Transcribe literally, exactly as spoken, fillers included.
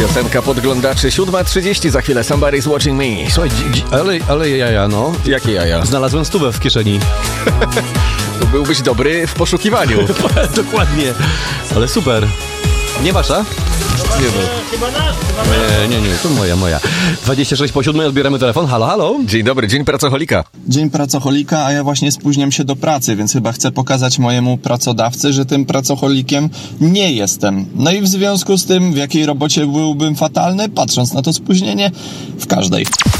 Piosenka podglądaczy, siódma trzydzieści, za chwilę Somebody's Watching Me. Słuchaj, dzi- dzi- ale, ale jaja, no. Jakie jaja? Znalazłem stówę w kieszeni. To byłbyś dobry w poszukiwaniu. Dokładnie. Ale super. Nie wasza? Nie wiem. Chyba nasz, chyba nasz. Nie, nie, nie, to moja, moja. dwadzieścia sześć po siódmej, odbieramy telefon. Halo, halo? Dzień dobry, dzień pracoholika. Dzień pracocholika, a ja właśnie spóźniam się do pracy, więc chyba chcę pokazać mojemu pracodawcy, że tym pracocholikiem nie jestem. No i w związku z tym, w jakiej robocie byłbym fatalny, patrząc na to spóźnienie, w każdej.